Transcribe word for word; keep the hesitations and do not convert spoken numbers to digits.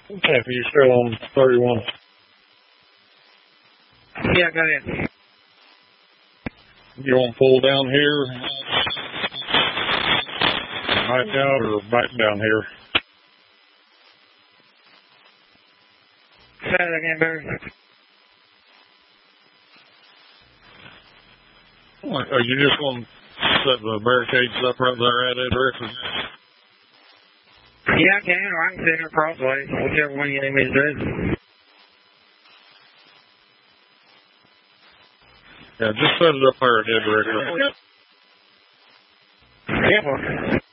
Okay, if you're still on thirty-one. Yeah, go ahead. You want to pull down here, back out, or back down here? Say that again, Barry. Are you just going to set the barricades up right there at that direction? Yeah, I can, or I can sit here crossways, whichever one you need me to do. Yeah, just set it up there at that direction. Yeah.